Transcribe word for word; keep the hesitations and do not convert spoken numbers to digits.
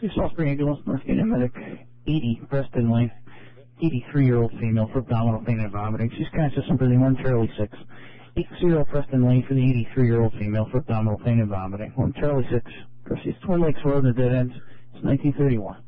Rescue South Spring Ambulance, North Canyon Medic, eighty, Preston Lane, eighty-three-year-old female for abdominal pain and vomiting. She's conscious and breathing momentarily six. eighty Preston Lane for the eighty-three-year-old female for abdominal pain and vomiting. Momentarily six. Garcia's Twin Lakes Road in the dead ends. It's nineteen thirty-one.